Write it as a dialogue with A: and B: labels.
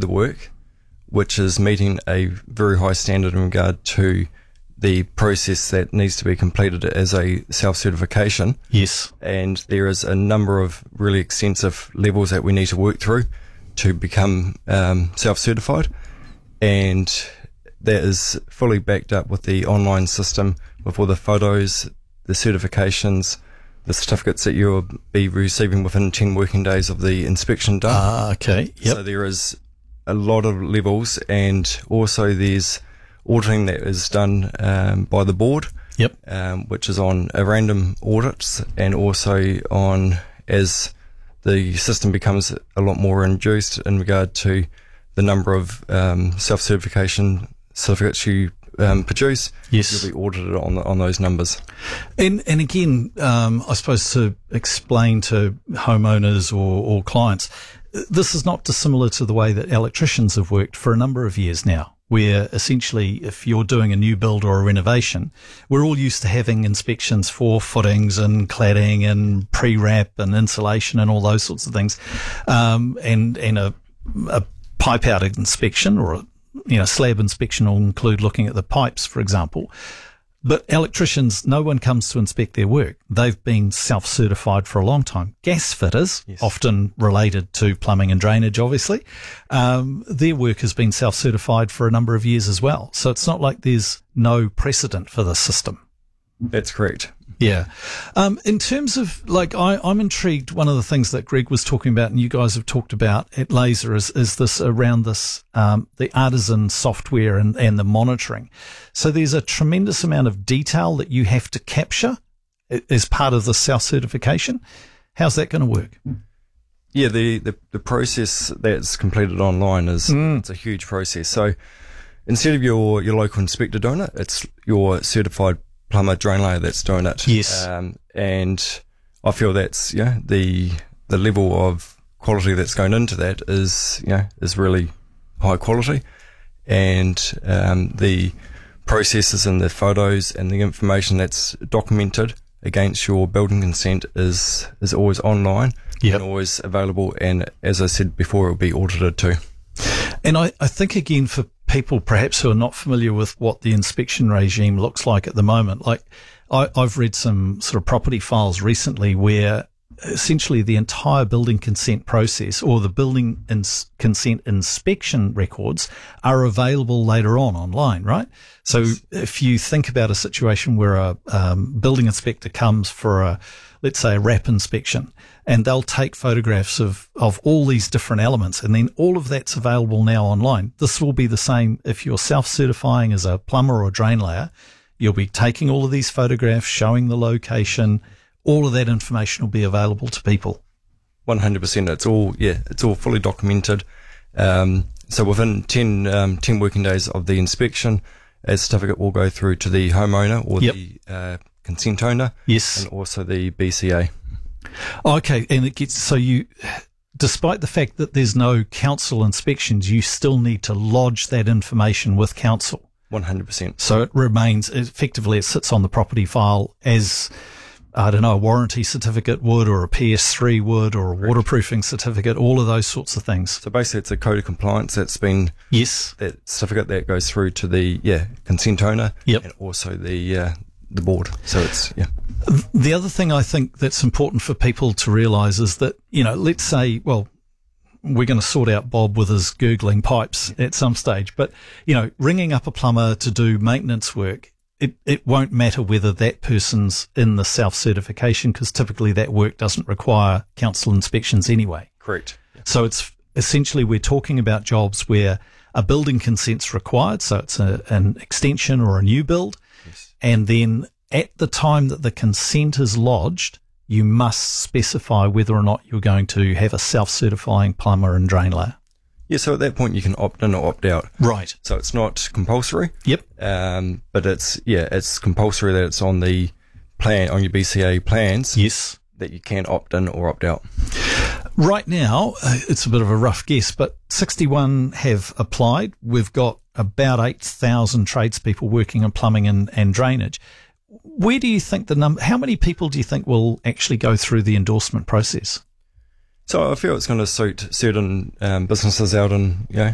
A: the work, which is meeting a very high standard in regard to the process that needs to be completed as a self-certification.
B: Yes.
A: And there is a number of really extensive levels that we need to work through to become self-certified. And that is fully backed up with the online system with all the photos, the certifications, the certificates that you'll be receiving within 10 working days of the inspection done.
B: Okay. Yep.
A: So there is a lot of levels, and also there's auditing that is done by the board,
B: Yep.
A: which is on a random audits, and also on as the system becomes a lot more induced in regard to the number of self-certification certificates you produce.
B: Yes.
A: You'll be audited on those numbers.
B: And again, I suppose to explain to homeowners or clients, this is not dissimilar to the way that electricians have worked for a number of years now, where essentially if you're doing a new build or a renovation, we're all used to having inspections for footings and cladding and pre-wrap and insulation and all those sorts of things, and a pipe out inspection or a slab inspection will include looking at the pipes, for example. But electricians, no one comes to inspect their work. They've been self-certified for a long time. Gas fitters,
A: yes,
B: often related to plumbing and drainage, obviously, their work has been self-certified for a number of years as well. So it's not like there's no precedent for this system.
A: That's correct.
B: Yeah. In terms of, I'm intrigued. One of the things that Greg was talking about and you guys have talked about at Laser is this around this, the artisan software and the monitoring. So there's a tremendous amount of detail that you have to capture as part of the self-certification. How's that going to work?
A: Yeah, the process that's completed online is it's a huge process. So instead of your local inspector doing it, it's your certified plumber drain layer that's doing it.
B: Yes.
A: And I feel that's the level of quality that's going into that is really high quality, and the processes and the photos and the information that's documented against your building consent is always online.
B: Yep.
A: And always available, and as I said before, it will be audited too.
B: And I think again for people perhaps who are not familiar with what the inspection regime looks like at the moment, like I've read some sort of property files recently where essentially the entire building consent process or the building consent inspection records are available later on online, right? So if you think about a situation where a building inspector comes for let's say a wrap inspection, and they'll take photographs of all these different elements, and then all of that's available now online. This will be the same if you're self-certifying as a plumber or a drain layer. You'll be taking all of these photographs, showing the location. All of that information will be available to people.
A: 100%. It's all fully documented. So within 10 working days of the inspection, a certificate will go through to the homeowner or the consent owner.
B: Yes.
A: And also the BCA.
B: Okay. And it gets, so you, despite the fact that there's no council inspections, you still need to lodge that information with council.
A: 100%.
B: So it remains, effectively, it sits on the property file as, I don't know, a warranty certificate would, or a PS3 would, or a waterproofing certificate, all of those sorts of things.
A: So basically it's a code of compliance that's been, that certificate that goes through to the, consent owner.
B: Yep.
A: And also the board. So it's,
B: The other thing I think that's important for people to realise is that, let's say, well, we're going to sort out Bob with his gurgling pipes at some stage, but, ringing up a plumber to do maintenance work, it won't matter whether that person's in the self-certification, because typically that work doesn't require council inspections anyway.
A: Correct.
B: So it's essentially, we're talking about jobs where a building consent's required, so it's an extension or a new build.
A: Yes.
B: And then at the time that the consent is lodged, you must specify whether or not you're going to have a self-certifying plumber and drain layer.
A: Yeah, so at that point you can opt in or opt out.
B: Right.
A: So it's not compulsory.
B: Yep.
A: But it's compulsory that it's on the plan, on your BCA plans.
B: Yes.
A: That you can opt in or opt out.
B: Right now, it's a bit of a rough guess, but 61 have applied. We've got about 8,000 tradespeople working in plumbing and drainage. Where do you think how many people do you think will actually go through the endorsement process?
A: So I feel it's going to suit certain businesses out in